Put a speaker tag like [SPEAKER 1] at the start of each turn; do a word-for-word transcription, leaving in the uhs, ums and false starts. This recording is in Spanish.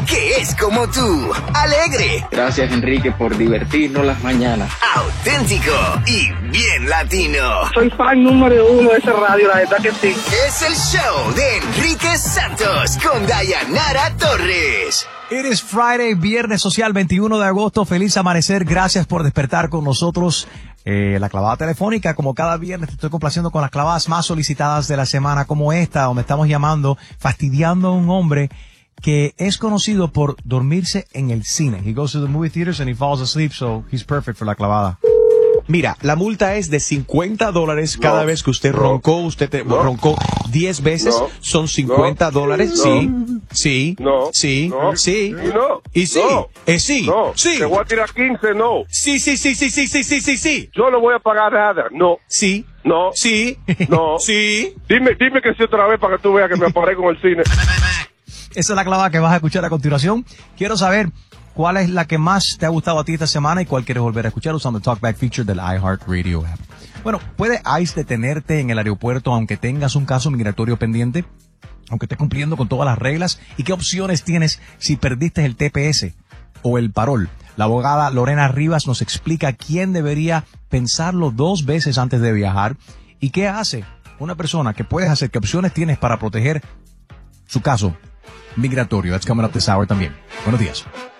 [SPEAKER 1] que es como tú, alegre.
[SPEAKER 2] Gracias, Enrique, por divertirnos las mañanas.
[SPEAKER 1] Auténtico y bien latino.
[SPEAKER 3] Soy fan número uno de esa radio, la verdad que sí.
[SPEAKER 1] Es el show de Enrique Santos con Dayanara Torres.
[SPEAKER 4] It is Friday, viernes social veintiuno de agosto. Feliz amanecer. Gracias por despertar con nosotros. Eh, la clavada telefónica, como cada viernes, te estoy complaciendo con las clavadas más solicitadas de la semana, como esta, donde estamos llamando, fastidiando a un hombre que es conocido por dormirse en el cine. He goes to the movie theaters and he falls asleep, so he's perfect for la clavada.
[SPEAKER 5] Mira, la multa es de cincuenta dólares cada
[SPEAKER 6] no,
[SPEAKER 5] vez que usted
[SPEAKER 6] no,
[SPEAKER 5] roncó, usted te,
[SPEAKER 6] no,
[SPEAKER 5] roncó diez veces,
[SPEAKER 6] no,
[SPEAKER 5] son cincuenta dólares,
[SPEAKER 6] no,
[SPEAKER 5] sí, sí,
[SPEAKER 6] no,
[SPEAKER 5] sí,
[SPEAKER 6] no,
[SPEAKER 5] sí,
[SPEAKER 6] no,
[SPEAKER 5] y sí,
[SPEAKER 6] no,
[SPEAKER 5] eh, sí,
[SPEAKER 6] no,
[SPEAKER 5] sí.
[SPEAKER 6] te voy a tirar quince, no.
[SPEAKER 5] Sí, sí, sí, sí, sí, sí, sí, sí, sí.
[SPEAKER 6] Yo no voy a pagar nada, no.
[SPEAKER 5] Sí.
[SPEAKER 6] No.
[SPEAKER 5] Sí.
[SPEAKER 6] No.
[SPEAKER 5] Sí.
[SPEAKER 6] Dime, dime que sí otra vez para que tú veas que me aparezco en el cine.
[SPEAKER 4] Esa es la clavada que vas a escuchar a continuación. Quiero saber cuál es la que más te ha gustado a ti esta semana y cuál quieres volver a escuchar usando el Talkback feature del iHeartRadio app. Bueno, ¿puede ICE detenerte en el aeropuerto aunque tengas un caso migratorio pendiente? Aunque estés cumpliendo con todas las reglas. ¿Y qué opciones tienes si perdiste el T P S o el parol? La abogada Lorena Rivas nos explica quién debería pensarlo dos veces antes de viajar y qué hace una persona, qué puedes hacer, qué opciones tienes para proteger su caso migratorio. That's coming up this hour también. Buenos días.